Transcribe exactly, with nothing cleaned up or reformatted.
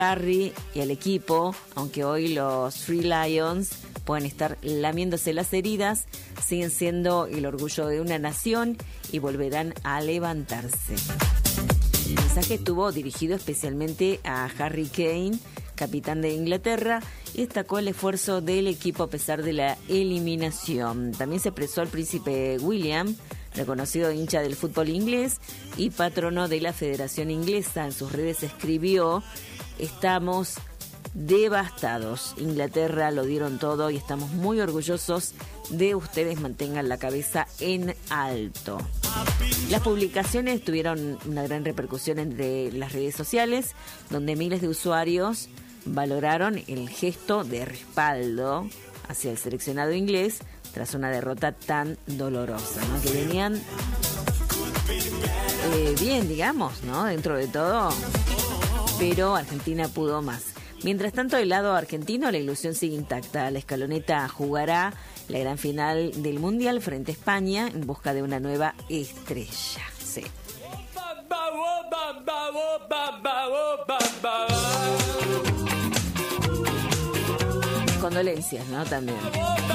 Harry y al equipo, aunque hoy los Three Lions pueden estar lamiéndose las heridas, siguen siendo el orgullo de una nación y volverán a levantarse. El mensaje estuvo dirigido especialmente a Harry Kane, capitán de Inglaterra, y destacó el esfuerzo del equipo a pesar de la eliminación. También se expresó el príncipe William, reconocido hincha del fútbol inglés y patrono de la Federación Inglesa. En sus redes escribió: estamos devastados, Inglaterra lo dieron todo y estamos muy orgullosos de ustedes, mantengan la cabeza en alto. Las publicaciones tuvieron una gran repercusión entre las redes sociales, donde miles de usuarios valoraron el gesto de respaldo hacia el seleccionado inglés tras una derrota tan dolorosa, ¿no? Que venían eh, bien, digamos, ¿no? Dentro de todo, pero Argentina pudo más. Mientras tanto, del lado argentino, la ilusión sigue intacta. La escaloneta jugará la gran final del Mundial frente a España en busca de una nueva estrella. Sí. Condolencias, ¿no? También.